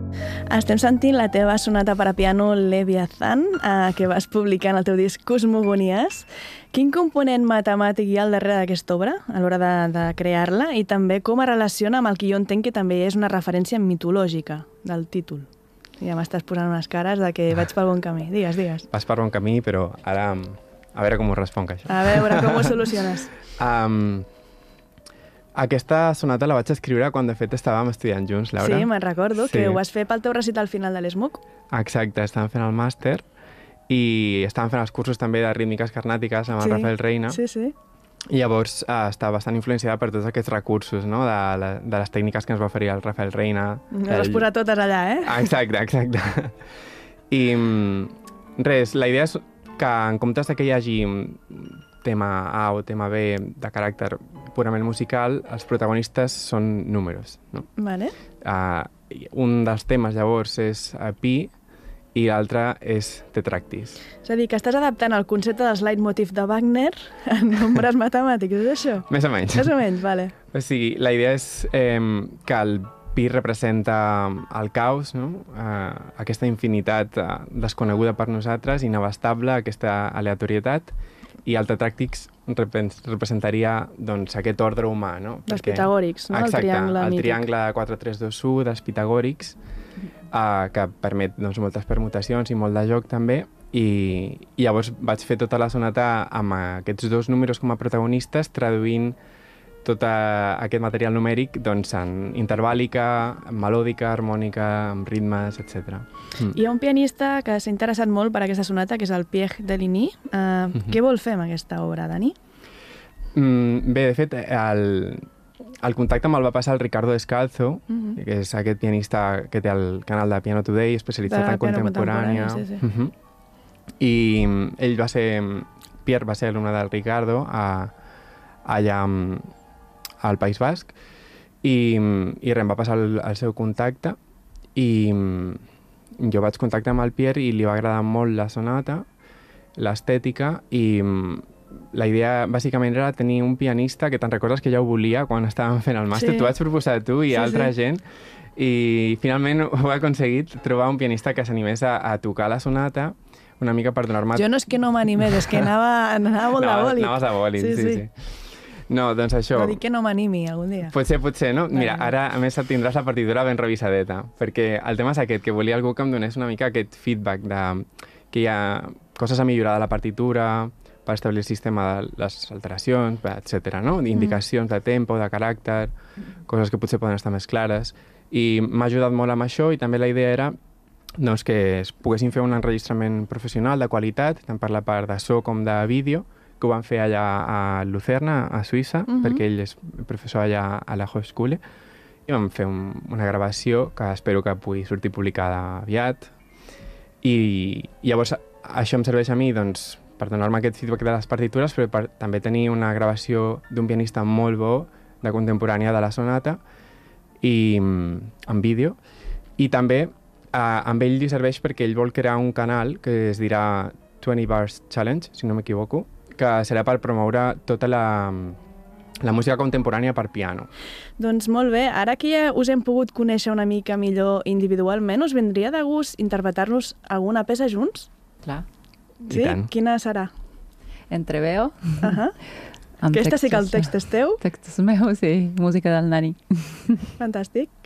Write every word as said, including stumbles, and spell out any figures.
Estem sentint la teva sonata per a piano Leviathan, eh, que vas publicar en el teu disc Cosmogonies. Quin component matemàtic hi ha al darrere d'aquesta obra a l'hora de, de crear-la i també com es relaciona amb el que jo entenc que també és una referència mitològica del títol? Ja m'estàs posant unes cares de que vaig pel bon camí. Digues, digues. Vas per bon camí, però ara a veure com ho responc, això. A veure com ho soluciones. Um, aquesta sonata la vaig escriure quan de fet estàvem estudiant junts, Laura. Sí, me'n recordo, Sí. que ho vas fer pel teu recital final de l'ESMUC. Exacte, estàvem fent el màster i estàvem fent els cursos també de rítmiques carnàtiques amb el Sí, Rafael Reina. Sí, sí. I llavors eh, està bastant influenciada per tots aquests recursos, no? de, la, de les tècniques que ens va oferir el Rafael Reina. Les has posat totes allà, eh? Ah, exacte, exacte. I mm, res, la idea és que en comptes de que hi hagi tema A o tema B de caràcter purament musical, els protagonistes són números, no? Vale. Uh, un dels temes, llavors, és uh, pi i l'altre és tetractis. És a dir, que estàs adaptant el concepte dels leitmotiv de Wagner en nombres matemàtics, és això? Més o menys. Més o menys, vale. O sigui, la idea és eh, que el pi representa el caos, no? Uh, aquesta infinitat uh, desconeguda per nosaltres, inabastable, aquesta aleatorietat, i el tetràctics representaria doncs, aquest ordre humà, no? Dels pitagòrics, no? Exacte, El triangle el mític. triangle quatre tres dos u dels pitagòrics, uh, que permet doncs, moltes permutacions i molt de joc també, i, i llavors vaig fer tota la sonata amb aquests dos números com a protagonistes, traduint tot aquest material numèric doncs, en intervàl·lica, melòdica, harmònica, amb ritmes, etcètera. Mm. Hi ha un pianista que s'ha interessat molt per aquesta sonata, que és el Pierre Deligny. Uh, mm-hmm. Què vol fer amb aquesta obra, Dani? Mm, bé, de fet, el, el contacte me'l va passar el Ricardo Descalzo, mm-hmm. que és aquest pianista que té el canal de Piano Today, especialitzat de en contemporània. Sí, sí. Mm-hmm. I ell va ser, Pierre va ser alumne del Ricardo a, allà al País Basc, i, i res, em va passar el, el seu contacte, i jo vaig contactar amb el Pierre i li va agradar molt la sonata, l'estètica, i la idea bàsicament era tenir un pianista que te'n recordes que ja ho volia quan estàvem fent el màster, Sí. t'ho vaig proposar a tu i Sí, a altra sí. gent, i finalment ho he aconseguit, trobar un pianista que s'animés a, a tocar la sonata, una mica per donar-me... Jo no és que no m'animés, és que anava, anava molt de Anaves- bòlit. Anaves a bòlit, sí, sí. sí. No, doncs això... No dic que no m'animi algun dia. Potser, potser, no? Mira, Vale. ara, a més, tindràs la partitura ben revisadeta, perquè el tema és aquest, que volia algú que em donés una mica aquest feedback de que hi ha coses a millorar de la partitura, per establir el sistema de les alteracions, etcètera, no? Indicacions de tempo, de caràcter, coses que potser poden estar més clares. I m'ha ajudat molt amb això, i també la idea era doncs, que es poguessin fer un enregistrament professional de qualitat, tant per la part de so com de vídeo, que ho van fer allà a Lucerna, a Suïssa, uh-huh. perquè ell és professor allà a la Hochschule, i vam fer un, una gravació que espero que pugui sortir publicada aviat. I, i llavors això em serveix a mi doncs, per donar-me aquest feedback de les partitures, però per també tenir una gravació d'un pianista molt bo, de contemporània de la sonata, i en vídeo. I també eh, amb ell li serveix perquè ell vol crear un canal que es dirà twenty Bars Challenge, si no m'equivoco, que serà per promoure tota la, la música contemporània per piano. Doncs molt bé, ara que ja us hem pogut conèixer una mica millor individualment, us vindria de gust interpretar-nos alguna peça junts? Clar. Sí? tant. Quina serà? Entreveo. Uh -huh. Amb Aquesta sí que el textos- text és teu? Textos meus i música del Nani. Fantàstic.